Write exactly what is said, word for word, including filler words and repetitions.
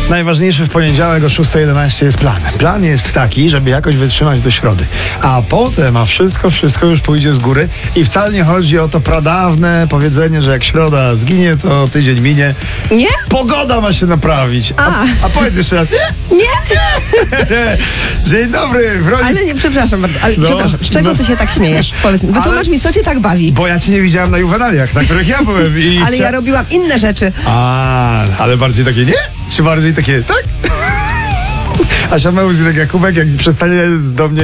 Najważniejszy w poniedziałek o szósta jedenaście jest plan. Plan jest taki, żeby jakoś wytrzymać do środy. A potem, a wszystko, wszystko już pójdzie z góry i wcale nie chodzi o to pradawne powiedzenie, że jak środa zginie, to tydzień minie. Nie? Pogoda ma się naprawić. A, A. a powiedz jeszcze raz, nie? Nie? Dzień dobry, w rodzinie. Ale nie, przepraszam bardzo, ale No, przepraszam, z czego no. ty się tak śmiejesz? Powiedz mi, wytłumacz Ale- mi, co cię tak bawi. Bo ja cię nie widziałem na juwenaliach, na których ja byłem. I Ale chcia- ja robiłam inne rzeczy. A, ale bardziej takie nie? Czy bardziej takie tak? A Szameusz Jakubek, jak przestanie do mnie